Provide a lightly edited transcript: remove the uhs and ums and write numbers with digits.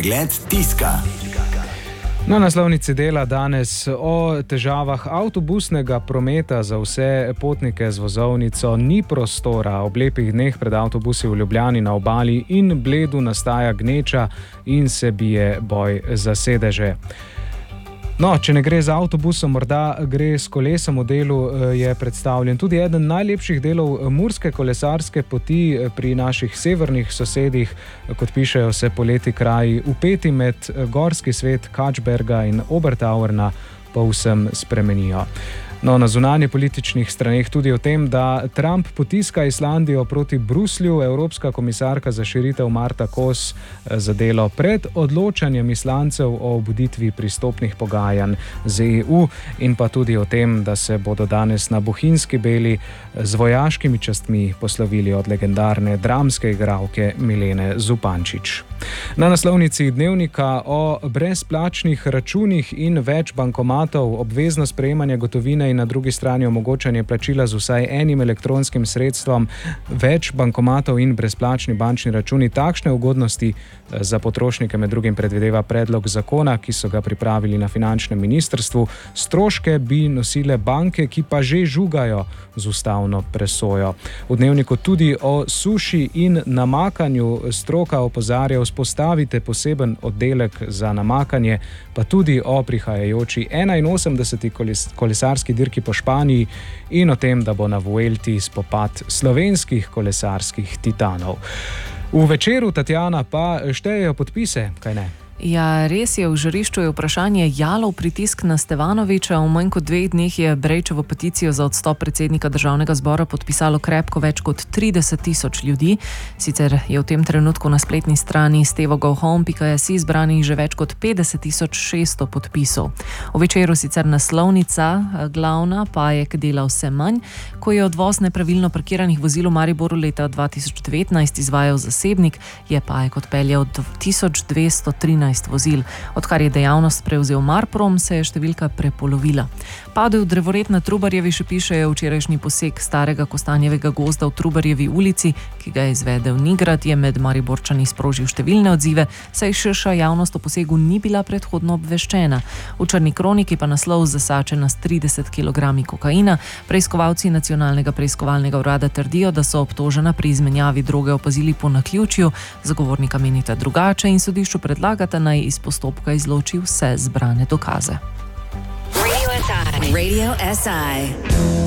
Pregled tiska. Na naslovnici Dela danes o težavah avtobusnega prometa za vse potnike z vozovnico. Ni prostora. Ob lepih dneh pred avtobusi v Ljubljani, na Obali in Bledu nastaja gneča in se bije boj za sedeže. No, če ne gre z avtobusom, morda gre s kolesom. V delu je predstavljen tudi eden najlepših delov murske kolesarske poti pri naših severnih sosedih. Kot pišejo, se poleti kraji vpeti med gorski svet Kačberga in Obertauerna povsem spremenijo. No, na zunanje političnih straneh tudi o tem, da Trump potiska Islandijo proti Bruslju. Evropska komisarka za širitev Marta Kos za delo pred odločanjem Islandcev o obuditvi pristopnih pogajanj z EU in pa tudi o tem, da se bodo danes na Bohinjski Beli z vojaškimi častmi poslovili od legendarne dramske igralke Milene Zupančič. Na naslovnici Dnevnika o brezplačnih računih in več bankomatov, obvezno sprejemanje gotovine in na drugi strani omogočanje plačila z vsaj enim elektronskim sredstvom, več bankomatov in brezplačni bančni računi. Takšne ugodnosti za potrošnike med drugim predvideva predlog zakona, ki so ga pripravili na finančnem ministrstvu. Stroške bi nosile banke, ki pa že žugajo z ustavno presojo. V Dnevniku tudi o suši in namakanju. Stroka opozarja, vzpostavite poseben oddelek za namakanje, pa tudi o prihajajoči 81. kolesarski dirki po Španiji in o tem, da bo na Vuelti spopad slovenskih kolesarskih titanov. V Večeru, Tatjana, pa štejejo podpise, kaj ne? Ja, res je, v žarišču je vprašanje jalov pritisk na Stevanoviča. V manj kot 2 dneh je Brejčevo peticijo za odstop predsednika Državnega zbora podpisalo krepko več kot 30.000 ljudi. Sicer je v tem trenutku na spletni strani stevogohome.js izbranih že več kot 50.600 podpisov. V Večeru sicer naslovnica glavna, Pajek dela vse manj. Ko je odvoz nepravilno parkiranih vozil v Mariboru leta 2019 izvajal zasebnik, je Pajek odpeljal 1213 vozil. Odkar je dejavnost prevzel Marprom, se je številka prepolovila. Padel drevored na Trubarjevi, še pišejo, včerajšnji poseg starega kostanjevega gozda v Trubarjevi ulici, ki ga je izvedel Nigrad, je med Mariborčani sprožil številne odzive, saj širša javnost o posegu ni bila predhodno obveščena. V Črni kroniki pa naslov zasačena s 30 kg kokaina. Preiskovalci Nacionalnega preiskovalnega urada trdijo, da so obtožena pri izmenjavi droge opazili po naključju. Zagovornika menita drugače in sodišču predlagata, naj iz postopka izloči vse zbrane dokaze. Radio SI.